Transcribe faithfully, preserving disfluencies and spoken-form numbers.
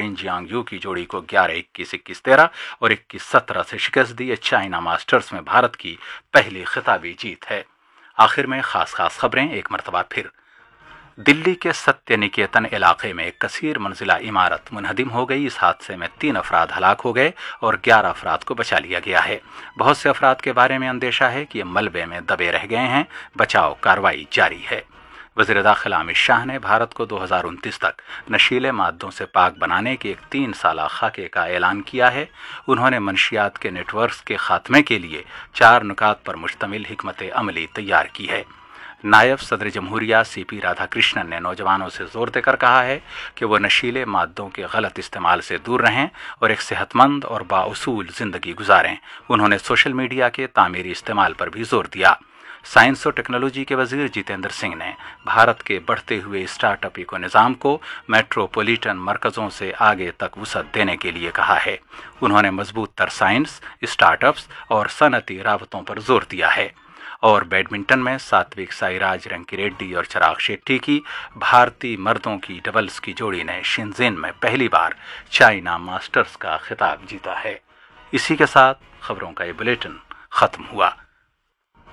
Rain जियांगयू की जोड़ी को ग्यारह इक्कीस, इक्कीस तेरह और इक्कीस सत्रह से शिकस्त दी। चाइना मास्टर्स में भारत की पहली खिताबी जीत है। आखिर में खास खास खबरें एक मरतबा फिर। दिल्ली के सत्य निकेतन इलाके में एक कसीर मंजिला इमारत मुनहदिम हो गई। इस हादसे में तीन अफराद हलाक हो गए और ग्यारह अफराद को बचा लिया गया है। बहुत से अफराद के बारे में अंदेशा है कि ये मलबे में दबे रह गए हैं। बचाव कार्रवाई जारी है। वज़ीर दाखिला अमित शाह ने भारत को दो हज़ार उनतीस तक नशीले मादों से पाक बनाने के एक तीन साला खाके का ऐलान किया है। उन्होंने मंशियात के नेटवर्क्स के खात्मे के लिए चार नुकात पर मुश्तमिल हिकमत अमली तैयार की है। नायब सदर जमहूरिया सी पी राधाकृष्णन ने नौजवानों से जोर देकर कहा है कि वो नशीले मादों के गलत इस्तेमाल से दूर रहें और एक सेहतमंद और बाउसूल ज़िंदगी गुजारें। उन्होंने सोशल मीडिया के तामीरी इस्तेमाल पर भी जोर दिया। साइंस और टेक्नोलॉजी के वजीर जितेंद्र सिंह ने भारत के बढ़ते हुए स्टार्टअप इको निज़ाम को मेट्रोपॉलिटन मरकज़ों से आगे तक वसअत देने के लिए कहा है। उन्होंने मजबूत तर साइंस, स्टार्टअप्स और सनती राबतों पर जोर दिया है। और बैडमिंटन में सात्विक साईराज रंकीरेड्डी और चिराग शेट्टी की भारतीय मर्दों की डबल्स की जोड़ी ने शिनजेन में पहली बार चाइना मास्टर्स का खिताब जीता है। इसी के साथ खबरों का ये बुलेटिन खत्म हुआ।